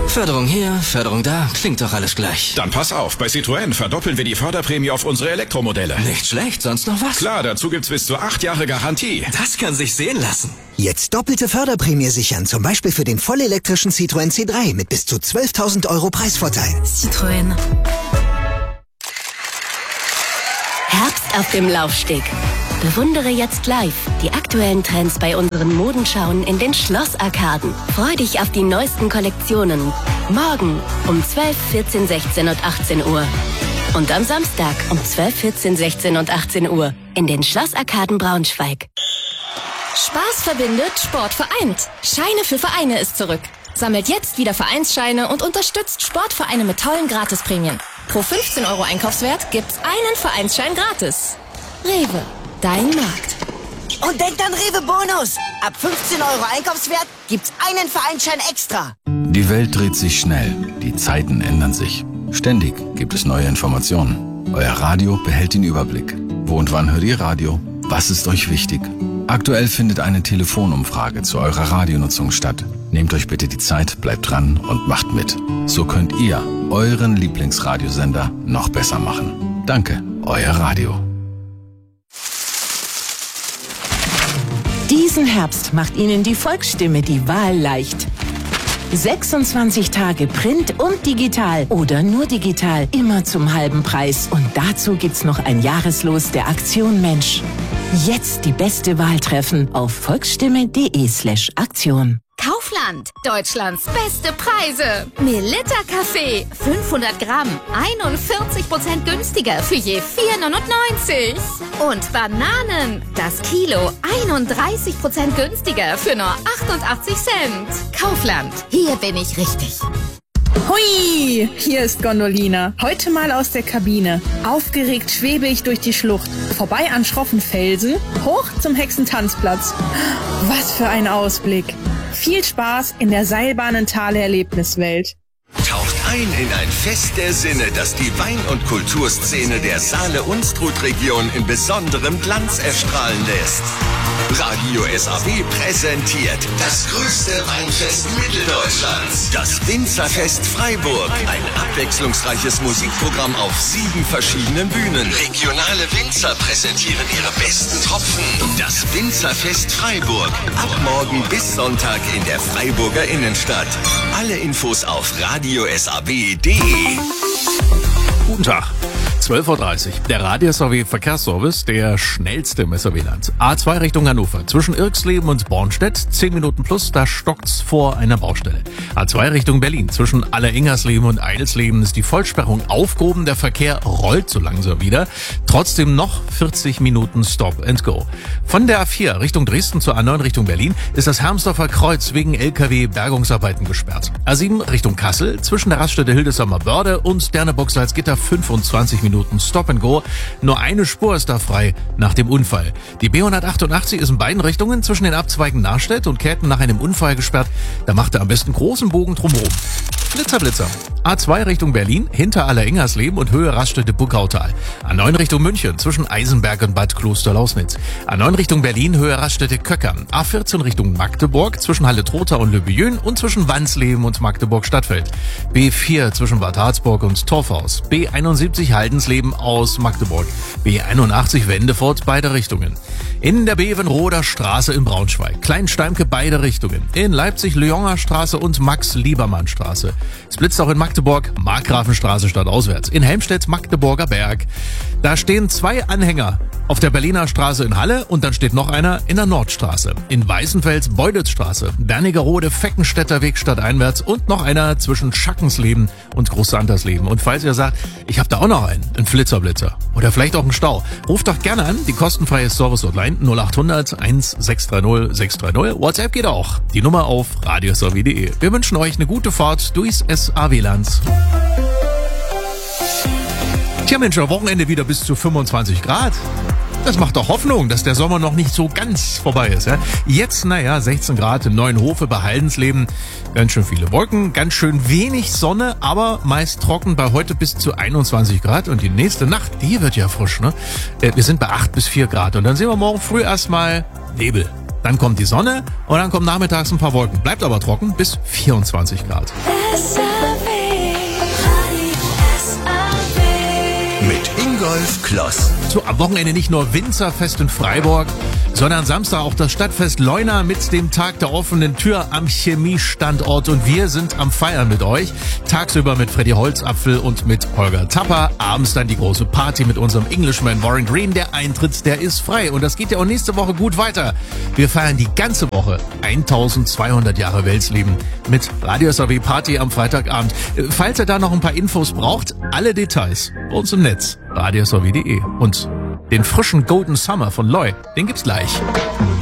Förderung hier, Förderung da, klingt doch alles gleich. Dann pass auf, bei Citroën verdoppeln wir die Förderprämie auf unsere Elektromodelle. Nicht schlecht, sonst noch was? Klar, dazu gibt's bis zu 8 Jahre Garantie. Das kann sich sehen lassen. Jetzt doppelte Förderprämie sichern, zum Beispiel für den vollelektrischen Citroën C3 mit bis zu 12.000 € Preisvorteil. Citroën. Herbst auf dem Laufsteg. Bewundere jetzt live die aktuellen Trends bei unseren Modenschauen in den Schlossarkaden. Freu dich auf die neuesten Kollektionen. Morgen um 12, 14, 16 und 18 Uhr. Und am Samstag um 12, 14, 16 und 18 Uhr in den Schlossarkaden Braunschweig. Spaß verbindet, Sport vereint. Scheine für Vereine ist zurück. Sammelt jetzt wieder Vereinsscheine und unterstützt Sportvereine mit tollen Gratisprämien. Pro 15 € Einkaufswert gibt's einen Vereinsschein gratis. Rewe, dein Markt. Und denkt an Rewe Bonus. Ab 15 € Einkaufswert gibt's einen Vereinsschein extra. Die Welt dreht sich schnell. Die Zeiten ändern sich. Ständig gibt es neue Informationen. Euer Radio behält den Überblick. Wo und wann hört ihr Radio? Was ist euch wichtig? Aktuell findet eine Telefonumfrage zu eurer Radionutzung statt. Nehmt euch bitte die Zeit, bleibt dran und macht mit. So könnt ihr euren Lieblingsradiosender noch besser machen. Danke, euer Radio. Diesen Herbst macht Ihnen die Volksstimme die Wahl leicht. 26 Tage Print und digital oder nur digital, immer zum halben Preis. Und dazu gibt's noch ein Jahreslos der Aktion Mensch. Jetzt die beste Wahl treffen auf volksstimme.de/Aktion. Kaufland, Deutschlands beste Preise. Melitta Kaffee, 500 Gramm, 41% günstiger für je 4,99. Und Bananen, das Kilo, 31% günstiger für nur 88 Cent. Kaufland, hier bin ich richtig. Hui, hier ist Gondolina. Heute mal aus der Kabine. Aufgeregt schwebe ich durch die Schlucht. Vorbei an schroffen Felsen, hoch zum Hexentanzplatz. Was für ein Ausblick. Viel Spaß in der Seilbahnentale-Erlebniswelt. Taucht ein in ein Fest der Sinne, das die Wein- und Kulturszene der Saale-Unstrut-Region in besonderem Glanz erstrahlen lässt. Radio SAW präsentiert das größte Weinfest Mitteldeutschlands. Das Winzerfest Freiburg. Ein abwechslungsreiches Musikprogramm auf 7 verschiedenen Bühnen. Regionale Winzer präsentieren ihre besten Tropfen. Das Winzerfest Freiburg. Ab morgen bis Sonntag in der Freiburger Innenstadt. Alle Infos auf radiosaw.de. Guten Tag. 12.30 Uhr. Der Radio SAW Verkehrsservice, der schnellste im SAW-Land. A2 Richtung Hannover. Zwischen Irxleben und Bornstedt. 10 Minuten plus, da stockt's vor einer Baustelle. A2 Richtung Berlin. Zwischen Alleringersleben und Eidelsleben ist die Vollsperrung aufgehoben. Der Verkehr rollt so langsam wieder. Trotzdem noch 40 Minuten Stop and Go. Von der A4 Richtung Dresden zur A9 Richtung Berlin ist das Hermsdorfer Kreuz wegen LKW-Bergungsarbeiten gesperrt. A7 Richtung Kassel. Zwischen der Raststätte Hildesheimer Börde und Derneburg-Salzgitter 25 Minuten Stop and Go. Nur eine Spur ist da frei nach dem Unfall. Die B188 ist in beiden Richtungen zwischen den Abzweigen Narstedt und Käthen nach einem Unfall gesperrt. Da macht er am besten großen Bogen drumherum. Blitzer. A2 Richtung Berlin, hinter Alleringersleben und Höhe Raststätte Buckautal. A9 Richtung München, zwischen Eisenberg und Bad Klosterlausnitz. A9 Richtung Berlin, Höhe Raststätte Köckern. A14 Richtung Magdeburg, zwischen Halle-Trotha und Löbejön und zwischen Wansleben und Magdeburg-Stadtfeld. B4 zwischen Bad Harzburg und Torfhaus. B71 Haldensleben aus Magdeburg. B81 Wendefort, beide Richtungen. In der Bevenroder Straße in Braunschweig. Kleinsteimke, beide Richtungen. In Leipzig Lyoner Straße und Max-Liebermann-Straße. Es blitzt auch in Magdeburg, Markgrafenstraße stadtauswärts. In Helmstedt Magdeburger Berg. Da stehen 2 Anhänger auf der Berliner Straße in Halle und dann steht noch einer in der Nordstraße. In Weißenfels Beudelsstraße, Bernigerode Feckenstädter Weg stadteinwärts und noch einer zwischen Schackensleben und Großsantersleben. Und falls ihr sagt, ich habe da auch noch einen Flitzerblitzer oder vielleicht auch einen Stau, ruft doch gerne an, die kostenfreie Service-Hotline 0800 1630 630. WhatsApp geht auch. Die Nummer auf radiosaw.de. Wir wünschen euch eine gute Fahrt durchs SAW-Land. Tja Mensch, am Wochenende wieder bis zu 25 Grad. Das macht doch Hoffnung, dass der Sommer noch nicht so ganz vorbei ist. Ja? Jetzt, 16 Grad im Neuenhofe bei Haldensleben. Ganz schön viele Wolken, ganz schön wenig Sonne, aber meist trocken bei heute bis zu 21 Grad. Und die nächste Nacht, die wird ja frisch. Ne? Wir sind bei 8 bis 4 Grad. Und dann sehen wir morgen früh erstmal Nebel. Dann kommt die Sonne und dann kommen nachmittags ein paar Wolken. Bleibt aber trocken bis 24 Grad. Mit Ingolf Kloss. So, am Wochenende nicht nur Winzerfest in Freiburg, sondern Samstag auch das Stadtfest Leuna mit dem Tag der offenen Tür am Chemiestandort. Und wir sind am Feiern mit euch. Tagsüber mit Freddy Holzapfel und mit Holger Tapper. Abends dann die große Party mit unserem Englishman Warren Green. Der Eintritt, der ist frei. Und das geht ja auch nächste Woche gut weiter. Wir feiern die ganze Woche 1200 Jahre Welsleben mit Radio SAW Party am Freitagabend. Falls ihr da noch ein paar Infos braucht, alle Details bei uns im Netz. radiosaw.de. Und den frischen Golden Summer von Loy, den gibt's gleich.